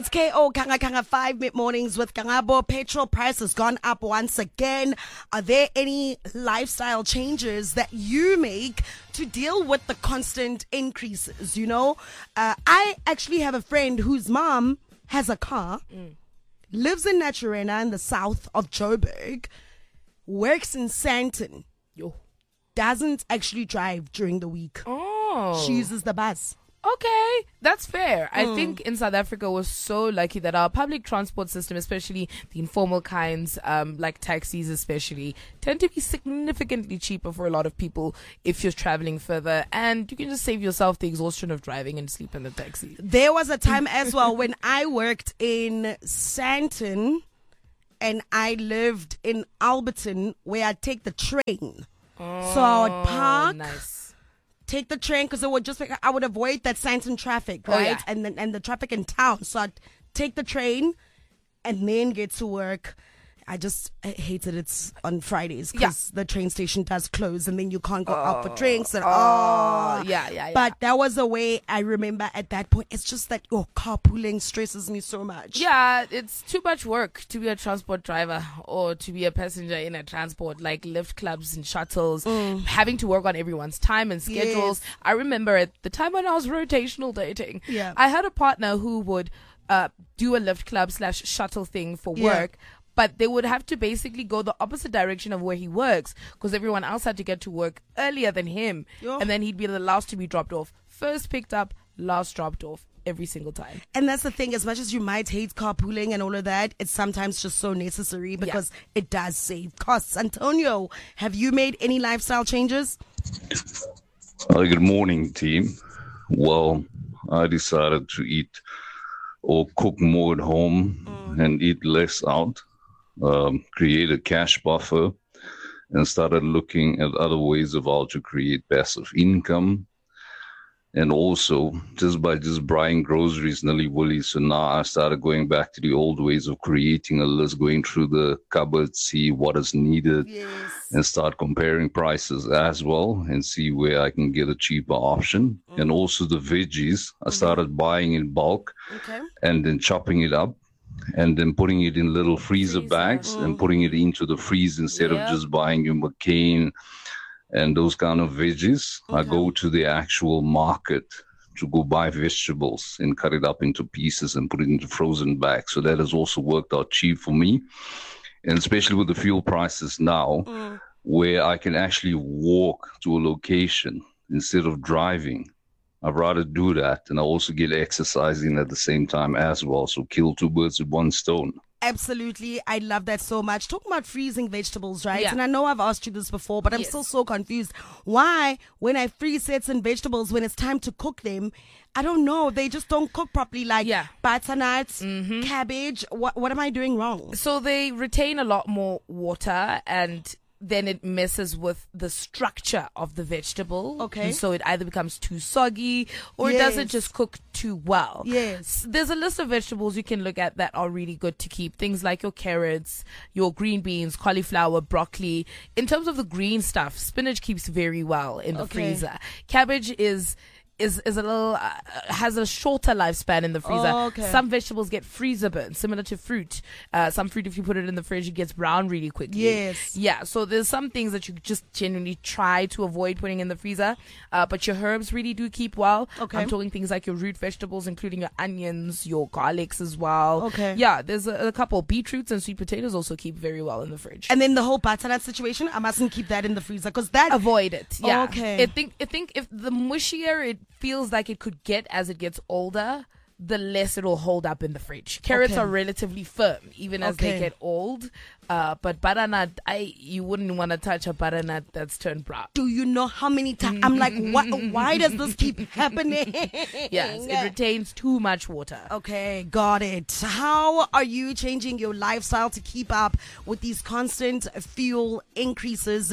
It's KO Kanga Kanga 5 mid-mornings with Kangabo. Petrol price has gone up once again. Are there any lifestyle changes that you make to deal with the constant increases? You know, I actually have a friend whose mom has a car, lives in Naturena in the south of Joburg, works in Sandton, doesn't actually drive during the week. Oh. She uses the bus. Okay, that's fair. I think in South Africa we're so lucky that our public transport system, especially the informal kinds, like taxis especially, tend to be significantly cheaper for a lot of people if you're traveling further, and you can just save yourself the exhaustion of driving and sleep in the taxi. There was a time as well when I worked in Sandton and I lived in Alberton where I'd take the train. So I would park. Nice. Take the train because it would just I would avoid that Sandton traffic, right? yeah. And the traffic in town. So I'd take the train and then get to work. I hated it on Fridays because the train station does close and then you can't go out for drinks and Yeah. But that was a way I remember at that point. It's just that carpooling stresses me so much. Yeah, it's too much work to be a transport driver or to be a passenger in a transport, like lift clubs and shuttles, having to work on everyone's time and schedules. Yes. I remember at the time when I was rotational dating, I had a partner who would do a lift club / shuttle thing for work. But they would have to basically go the opposite direction of where he works because everyone else had to get to work earlier than him. And then he'd be the last to be dropped off. First picked up, last dropped off every single time. And that's the thing. As much as you might hate carpooling and all of that, it's sometimes just so necessary because it does save costs. Antonio, have you made any lifestyle changes? Good morning, team. Well, I decided to eat or cook more at home and eat less out. Create a cash buffer and started looking at other ways of how to create passive income. And also just by buying groceries nilly-willy. So now I started going back to the old ways of creating a list, going through the cupboard, see what is needed and start comparing prices as well and see where I can get a cheaper option. And also the veggies, I started buying in bulk and then chopping it up and then putting it in little freezer bags and putting it into the freezer instead of just buying your McCain and those kind of veggies. I go to the actual market to go buy vegetables and cut it up into pieces and put it into frozen bags. So that has also worked out cheap for me. And especially with the fuel prices now, where I can actually walk to a location instead of driving. I'd rather do that, and I also get exercising at the same time as well. So kill two birds with one stone. Absolutely. I love that so much. Talking about freezing vegetables, right? Yeah. And I know I've asked you this before, but I'm still so confused. Why, when I freeze certain vegetables, when it's time to cook them, I don't know. They just don't cook properly, like butternut, cabbage. What am I doing wrong? So they retain a lot more water and then it messes with the structure of the vegetable. Okay. And so it either becomes too soggy or it doesn't just cook too well. Yes. There's a list of vegetables you can look at that are really good to keep. Things like your carrots, your green beans, cauliflower, broccoli. In terms of the green stuff, spinach keeps very well in the freezer. Cabbage is a little has a shorter lifespan in the freezer. Some vegetables get freezer burn, similar to fruit. Some fruit, if you put it in the fridge, it gets brown really quickly. So there's some things that you just genuinely try to avoid putting in the freezer, but your herbs really do keep well. I'm talking things like your root vegetables, including your onions, your garlics as well. There's a couple. Beetroots and sweet potatoes also keep very well in the fridge. And then the whole butternut situation, I mustn't keep that in the freezer because that avoid it. I think if the mushier it feels like it could get as it gets older, the less it'll hold up in the fridge. Carrots are relatively firm even as they get old. But butternut, you wouldn't want to touch a butternut that's turned brown. Do you know how many times I'm like, why does this keep happening? Yes, it retains too much water. Okay, got it. How are you changing your lifestyle to keep up with these constant fuel increases?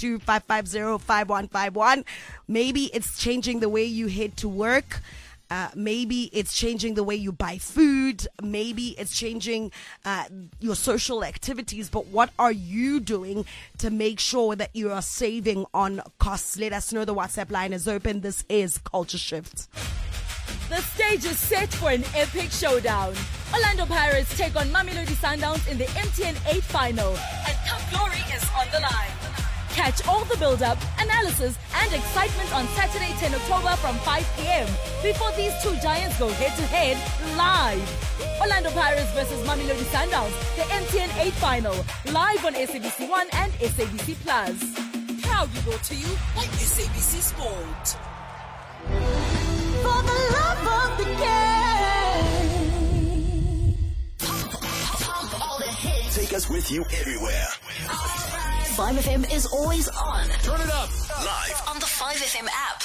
082-550-5151. Maybe it's changing the way you head to work. Maybe it's changing the way you buy food. Maybe it's changing your social activities. But what are you doing to make sure that you are saving on costs? Let us know. The WhatsApp line is open. This is Culture Shift. The stage is set for an epic showdown. Orlando Pirates take on Mamelodi Sundowns in the MTN 8 final, and Cup Glory is on the line. Catch all the build-up, analysis, and excitement on Saturday, 10 October from 5 p.m. before these two giants go head-to-head live. Orlando Pirates versus Mamelodi Sundowns, the MTN 8 final, live on SABC 1 and SABC Plus. Proudly brought to you by SABC Sport. For the love of the game. All the hits. Take us with you everywhere. 5FM is always on. Turn it up. Live on the 5FM app.